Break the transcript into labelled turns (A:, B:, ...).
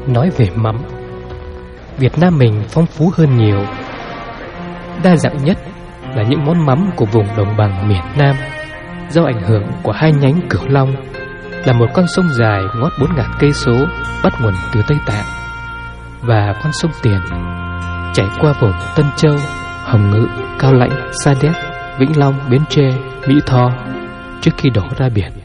A: nói về mắm, Việt Nam mình phong phú hơn nhiều. Đa dạng nhất là những món mắm của vùng đồng bằng miền Nam, do ảnh hưởng của hai nhánh Cửu Long, là một con sông dài ngót 4.000 cây số bắt nguồn từ Tây Tạng, và con sông Tiền chảy qua vùng Tân Châu, Hồng Ngự, Cao Lãnh, Sa Đéc, Vĩnh Long, Bến Tre, Mỹ Tho trước khi đổ ra biển.